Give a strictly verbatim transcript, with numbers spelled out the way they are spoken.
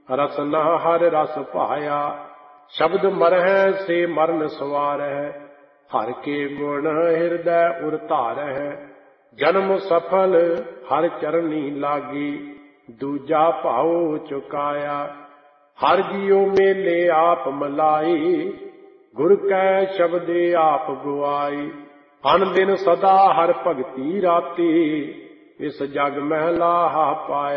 ਰਸਨਾ ਹਰ ਰਸ ਭਾਇਆ। ਸ਼ਬਦ ਮਰਹਿ ਸੇ ਮਰਨ ਸਵਾਰਹਿ, ਹਰ ਕੇ ਗੁਣ ਹਿਰਦੈ ਉਰ ਧਾਰਹਿ। ਜਨਮ ਸਫਲ ਹਰ ਚਰਨੀ ਲਾਗੀ, ਦੂਜਾ ਭਾਉ ਚੁਕਾਇਆ। ਹਰ ਜੀਉ ਮੇਲੇ ਆਪ ਮਲਾਈ, ਗੁਰ ਕੈ ਸ਼ਬਦੇ ਆਪ ਗੁਆਈ। ਅਨ ਦਿਨ ਸਦਾ ਹਰ ਭਗਤੀ ਰਾਤੀ, ਇਸ ਜਗ ਮਹਿ ਲਾਹਾ ਪਾਇਆ।